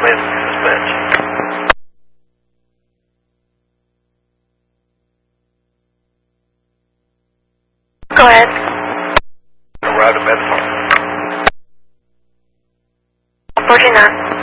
with dispatch. Go ahead. Arrived at Bedford. 49.